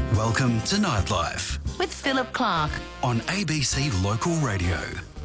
Welcome to Nightlife with Philip Clark on ABC Local Radio.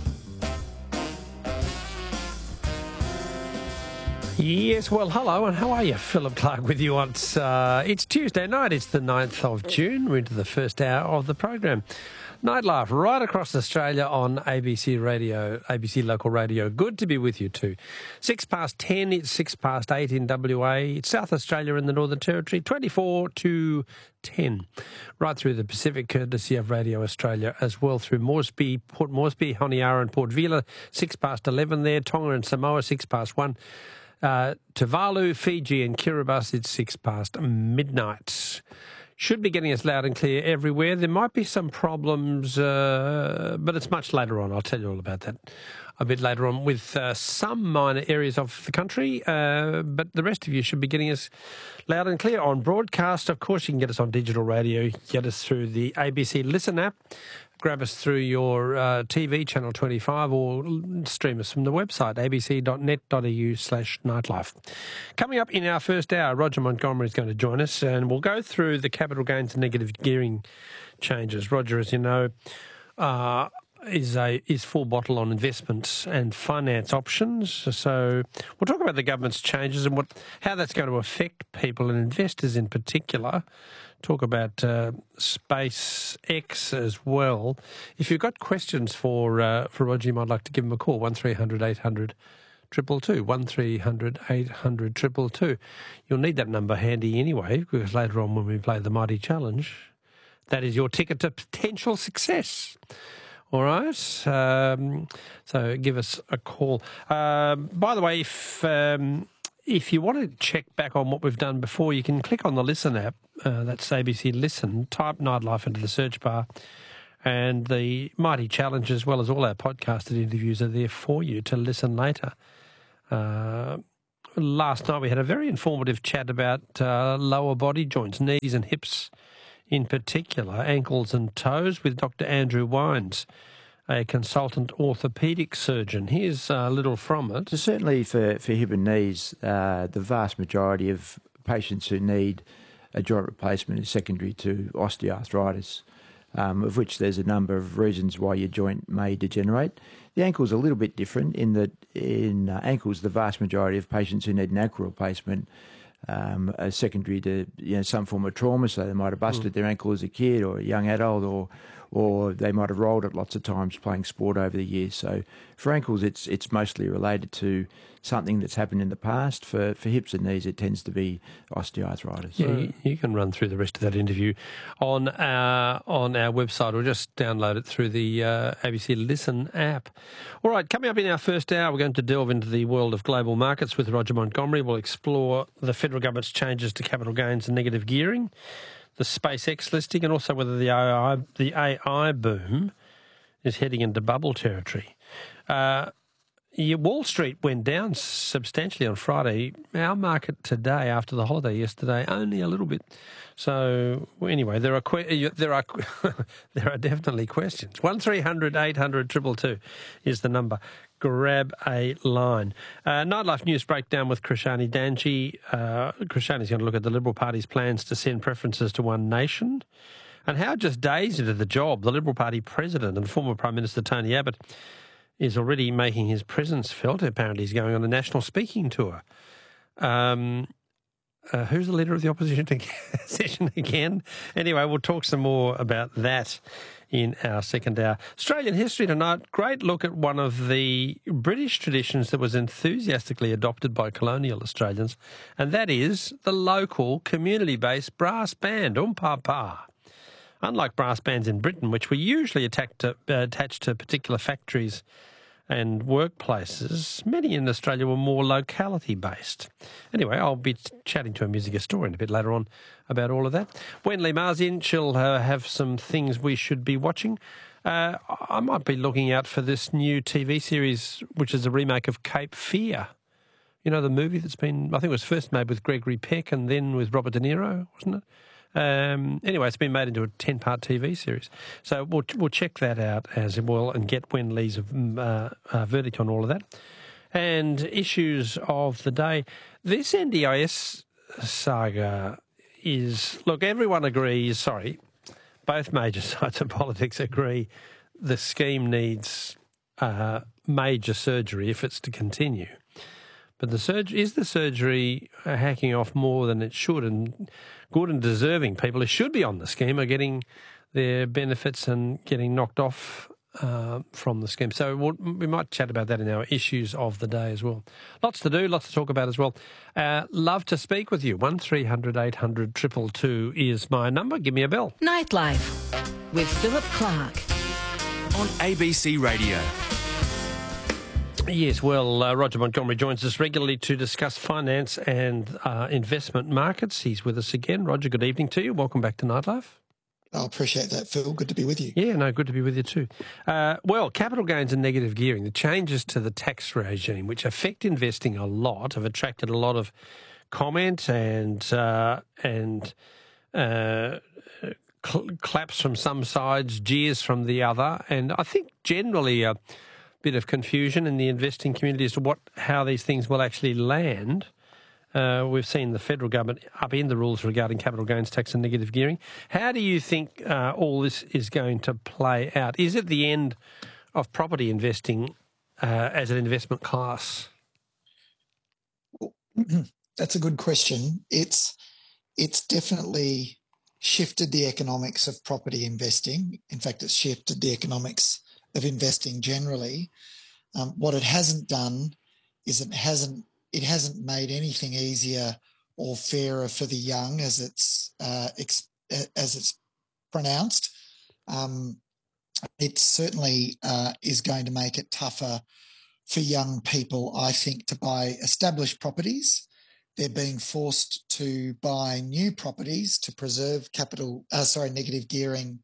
Yes, well, hello, and how are you? Philip Clark with you. It's Tuesday night. It's the 9th of June. We're into the first hour of the program. Nightlife right across Australia on ABC Radio, ABC Local Radio. Good to be with you too. 10:06, it's 8:06 in WA. It's South Australia in the Northern Territory, 24 to 10. Right through the Pacific, courtesy of Radio Australia as well, through Moresby, Port Moresby, Honiara and Port Vila, 11 there. Tonga and Samoa, 1:06. Tuvalu, Fiji and Kiribati, it's 6 midnight. Should be getting us loud and clear everywhere. There might be some problems, but it's much later on. I'll tell you all about that a bit later on with some minor areas of the country, but the rest of you should be getting us loud and clear on broadcast. Of course, you can get us on digital radio, get us through the ABC Listen app, grab us through your TV, Channel 25, or stream us from the website, abc.net.au/nightlife. Coming up in our first hour, Roger Montgomery is going to join us, and we'll go through the capital gains and negative gearing changes. Roger, as you know, is full bottle on investments and finance options. So we'll talk about the government's changes and how that's going to affect people and investors in particular. Talk about SpaceX as well. If you've got questions for Roger, you might like to give him a call, 1300 800 222, 1300 800 222. You'll need that number handy anyway, because later on when we play the Mighty Challenge, that is your ticket to potential success. All right, so give us a call. By the way, if you want to check back on what we've done before, you can click on the Listen app. That's ABC Listen. Type Nightlife into the search bar, and the Mighty Challenge, as well as all our podcasted interviews, are there for you to listen later. Last night we had a very informative chat about lower body joints, knees and hips in particular, ankles and toes, with Dr. Andrew Wines, a consultant orthopaedic surgeon. Here's a little from it. So certainly for hip and knees, the vast majority of patients who need a joint replacement is secondary to osteoarthritis, of which there's a number of reasons why your joint may degenerate. The ankle's a little bit different in that in ankles, the vast majority of patients who need an ankle replacement are secondary to some form of trauma. So they might have busted their ankle as a kid or a young adult, or they might have rolled it lots of times playing sport over the years. So for ankles, it's mostly related to something that's happened in the past. For hips and knees, it tends to be osteoarthritis. Yeah, you can run through the rest of that interview on our website, or just download it through the ABC Listen app. All right, coming up in our first hour, we're going to delve into the world of global markets with Roger Montgomery. We'll explore the federal government's changes to capital gains and negative gearing, the SpaceX listing, and also whether the AI boom is heading into bubble territory. Wall Street went down substantially on Friday. Our market today, after the holiday yesterday, only a little bit. So anyway, there are definitely questions. 1300 800 222 is the number. Grab a line. Nightlife News Breakdown with Krishani Danji. Krishani's going to look at the Liberal Party's plans to send preferences to One Nation, and how just days into the job, the Liberal Party president and former Prime Minister Tony Abbott is already making his presence felt. Apparently he's going on a national speaking tour. Who's the leader of the opposition session again? Anyway, we'll talk some more about that in our second hour. Australian history tonight. Great look at one of the British traditions that was enthusiastically adopted by colonial Australians, and that is the local community-based brass band, Papa. Unlike brass bands in Britain, which were usually attached to particular factories and workplaces, many in Australia were more locality-based. Anyway, I'll be chatting to a music historian a bit later on about all of that. When Lee Ma's in, she'll have some things we should be watching. I might be looking out for this new TV series, which is a remake of Cape Fear. You know, the movie that's been, I think it was first made with Gregory Peck and then with Robert De Niro, wasn't it? Anyway, it's been made into a 10-part TV series. So we'll check that out as well and get Wen Lee's verdict on all of that. And issues of the day. This NDIS saga is, look, everyone agrees, both major sides of politics agree the scheme needs major surgery if it's to continue. But the surgery hacking off more than it should, and good and deserving people who should be on the scheme are getting their benefits and getting knocked off from the scheme. So we might chat about that in our issues of the day as well. Lots to do, lots to talk about as well. Love to speak with you. 1300 800 222 is my number. Give me a bell. Nightlife with Philip Clark on ABC Radio. Yes, well, Roger Montgomery joins us regularly to discuss finance and investment markets. He's with us again. Roger, good evening to you. Welcome back to Nightlife. I appreciate that, Phil. Good to be with you. Yeah, no, good to be with you too. Well, capital gains and negative gearing, the changes to the tax regime, which affect investing a lot, have attracted a lot of comment and claps from some sides, jeers from the other, and I think generally a bit of confusion in the investing community as to how these things will actually land. We've seen the federal government upend the rules regarding capital gains tax and negative gearing. How do you think all this is going to play out? Is it the end of property investing as an investment class? That's a good question. It's definitely shifted the economics of property investing. In fact, it's shifted the economics of investing generally. What it hasn't done is it hasn't made anything easier or fairer for the young, as it's pronounced. It certainly is going to make it tougher for young people, I think, to buy established properties. They're being forced to buy new properties to preserve negative gearing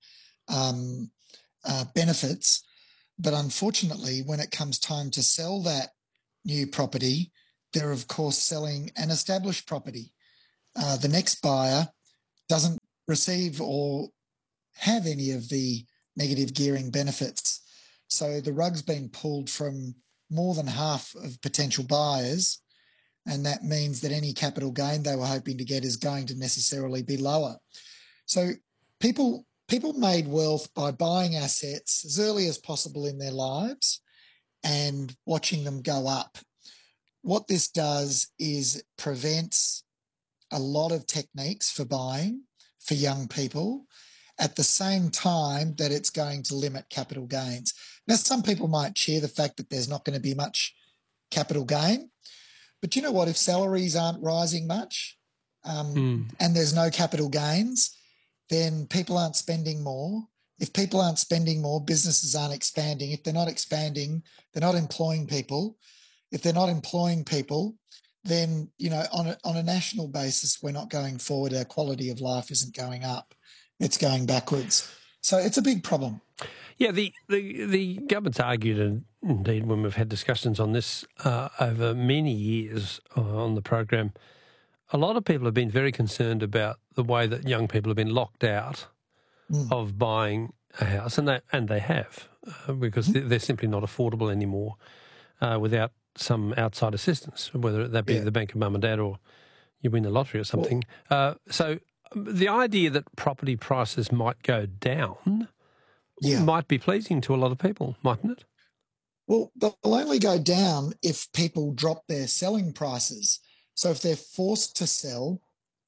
benefits. But unfortunately, when it comes time to sell that new property, they're, of course, selling an established property. The next buyer doesn't receive or have any of the negative gearing benefits. So the rug's been pulled from more than half of potential buyers, and that means that any capital gain they were hoping to get is going to necessarily be lower. So people made wealth by buying assets as early as possible in their lives and watching them go up. What this does is prevents a lot of techniques for buying for young people at the same time that it's going to limit capital gains. Now, some people might cheer the fact that there's not going to be much capital gain, but you know what? If salaries aren't rising much and there's no capital gains, then people aren't spending more. If people aren't spending more, businesses aren't expanding. If they're not expanding, they're not employing people. If they're not employing people, then, you know, on a national basis, we're not going forward. Our quality of life isn't going up. It's going backwards. So it's a big problem. Yeah, the government's argued, and indeed when we've had discussions on this over many years on the program, a lot of people have been very concerned about the way that young people have been locked out of buying a house, and they have, because they're simply not affordable anymore without some outside assistance, whether that be the bank of mum and dad or you win the lottery or something. So the idea that property prices might go down might be pleasing to a lot of people, mightn't it? Well, they'll only go down if people drop their selling prices. So if they're forced to sell,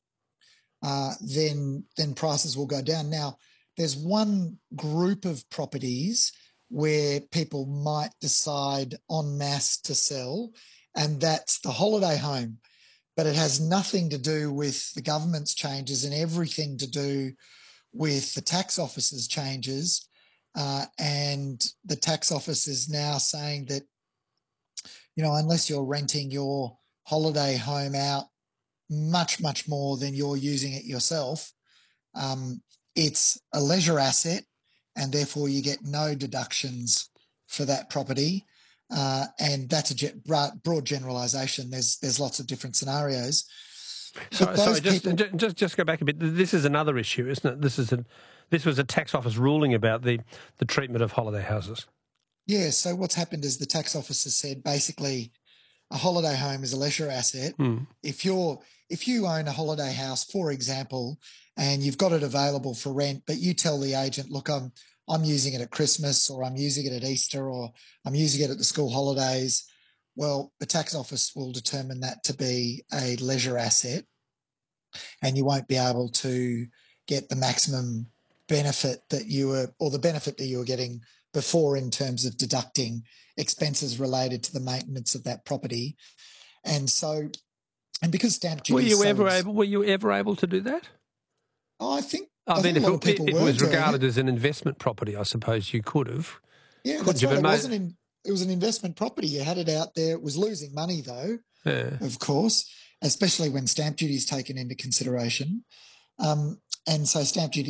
then prices will go down. Now, there's one group of properties where people might decide en masse to sell, and that's the holiday home. But it has nothing to do with the government's changes and everything to do with the tax office's changes. And the tax office is now saying that, you know, unless you're renting your holiday home out much, much more than you're using it yourself, it's a leisure asset, and therefore you get no deductions for that property. And that's a broad generalisation. There's lots of different scenarios. Sorry, just go back a bit. This is another issue, isn't it? This was a tax office ruling about the treatment of holiday houses. Yeah, so what's happened is the tax office has said basically a holiday home is a leisure asset. If you own a holiday house, for example, and you've got it available for rent, but you tell the agent, look, I'm using it at Christmas, or I'm using it at Easter, or I'm using it at the school holidays, well, the tax office will determine that to be a leisure asset, and you won't be able to get the maximum benefit that the benefit that you were getting before in terms of deducting expenses related to the maintenance of that property. And because stamp duty were you ever able to do that? Oh, I think if a lot of people it were was doing regarded as an investment property, I suppose you could have. Yeah, that's right. It was an investment property. You had it out there. It was losing money, though, of course, especially when stamp duty is taken into consideration. And so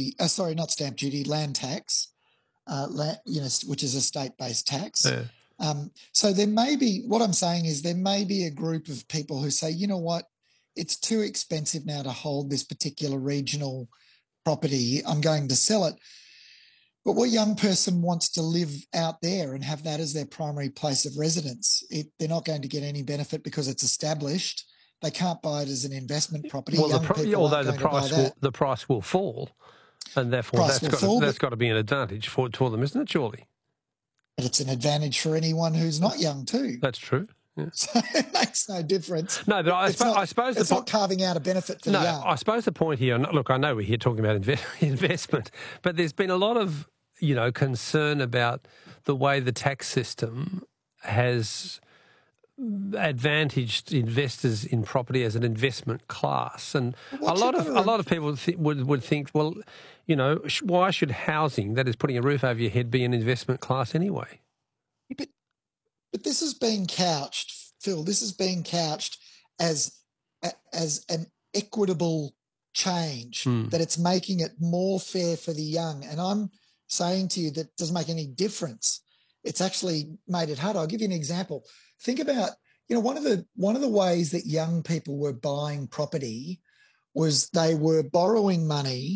land tax, which is a state-based tax. Yeah. So what I'm saying is there may be a group of people who say, you know what, it's too expensive now to hold this particular regional property. I'm going to sell it. But what young person wants to live out there and have that as their primary place of residence? They're not going to get any benefit because it's established. They can't buy it as an investment property. Well, the price will fall, and therefore that's got to be an advantage for them, isn't it, surely? But it's an advantage for anyone who's not young too. That's true. Yeah. So it makes no difference. No, but I suppose it's not carving out a benefit for the young. I suppose the point here, and look, I know we're here talking about investment, but there's been a lot of concern about the way the tax system has advantaged investors in property as an investment class, and a lot of people would think, well, why should housing, that is putting a roof over your head, be an investment class anyway? But this is being couched, Phil. This is being couched as an equitable change, that it's making it more fair for the young. And I'm saying to you that doesn't make any difference. It's actually made it harder. I'll give you an example. Think about, one of the ways that young people were buying property was they were borrowing money